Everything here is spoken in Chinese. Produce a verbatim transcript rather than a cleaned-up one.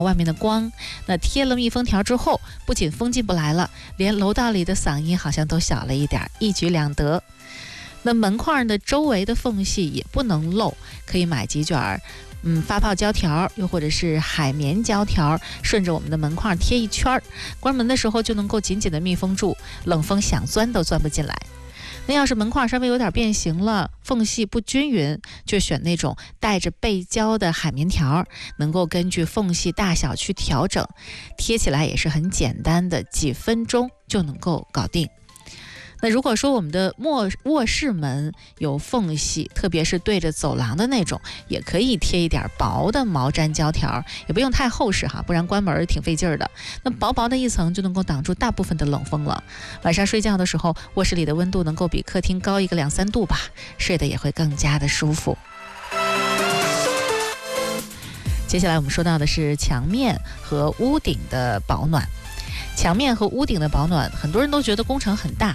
外面的光。那贴了密封条之后，不仅风进不来了，连楼道里的嗓音好像都小了一点，一举两得。那门框的周围的缝隙也不能漏，可以买几卷嗯发泡胶条，又或者是海绵胶条，顺着我们的门框贴一圈，关门的时候就能够紧紧的密封住，冷风想钻都钻不进来。那要是门框稍微有点变形了，缝隙不均匀，就选那种带着背胶的海绵条，能够根据缝隙大小去调整，贴起来也是很简单的，几分钟就能够搞定。那如果说我们的卧卧室门有缝隙，特别是对着走廊的那种，也可以贴一点薄的毛毡胶条，也不用太厚实哈，不然关门挺费劲儿的。那薄薄的一层就能够挡住大部分的冷风了。晚上睡觉的时候，卧室里的温度能够比客厅高一个两三度吧，睡得也会更加的舒服。接下来我们说到的是墙面和屋顶的保暖。墙面和屋顶的保暖，很多人都觉得工程很大，